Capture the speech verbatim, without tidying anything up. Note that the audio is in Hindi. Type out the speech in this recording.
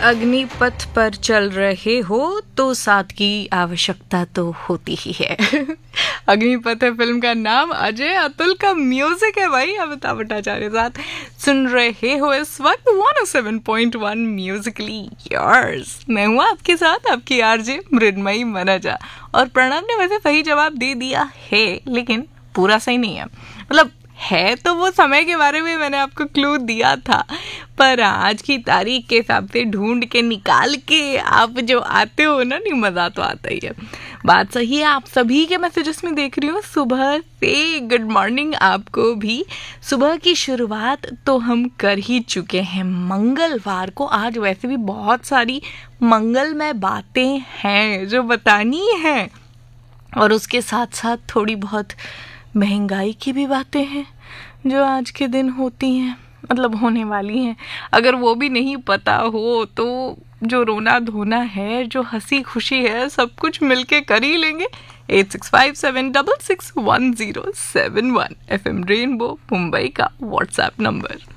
अग्निपथ पर चल रहे हो तो साथ की आवश्यकता तो होती ही है। अग्निपथ है फिल्म का नाम, अजय अतुल का म्यूजिक है भाई, अमिताभ भट्टाचार्य साथ सुन रहे हो इस वक्त one O seven point one Musically yours. मैं हूँ आपके साथ आपकी आरजे मृण्मयी मनजा, और प्रणव ने वैसे सही जवाब दे दिया है लेकिन पूरा सही नहीं है। मतलब है तो वो समय के बारे में मैंने आपको क्लू दिया था, पर आज की तारीख के हिसाब से ढूंढ के निकाल के आप जो आते हो ना, नहीं मज़ा तो आता ही है। बात सही है, आप सभी के मैसेजेस में देख रही हूँ सुबह से गुड मॉर्निंग आपको भी। सुबह की शुरुआत तो हम कर ही चुके हैं मंगलवार को। आज वैसे भी बहुत सारी मंगलमय बातें हैं जो बतानी हैं, और उसके साथ साथ थोड़ी बहुत महंगाई की भी बातें हैं जो आज के दिन होती हैं, मतलब होने वाली हैं। अगर वो भी नहीं पता हो तो जो रोना धोना है, जो हंसी खुशी है, सब कुछ मिलके कर ही लेंगे। Eight six five seven double six one zero seven one F M rainbow Mumbai का व्हाट्सएप नंबर।